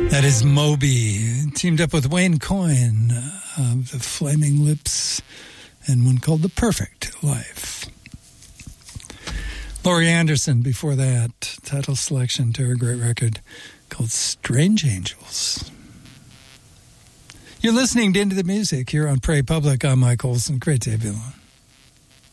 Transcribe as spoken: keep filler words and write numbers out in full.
That is Moby, teamed up with Wayne Coyne of the Flaming Lips, and one called The Perfect Life. Laurie Anderson before that, title selection to her great record called Strange Angels. You're listening to Into the Music here on Prairie Public. I'm Mike Olson. Great to have you on.